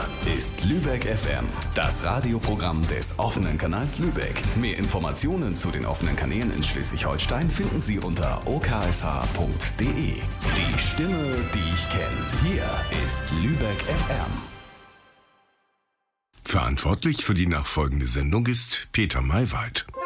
Hier ist Lübeck FM, das Radioprogramm des offenen Kanals Lübeck. Mehr Informationen zu den offenen Kanälen in Schleswig-Holstein finden Sie unter oksh.de. Die Stimme, die ich kenne. Hier ist Lübeck FM. Verantwortlich für die nachfolgende Sendung ist Peter Maywald.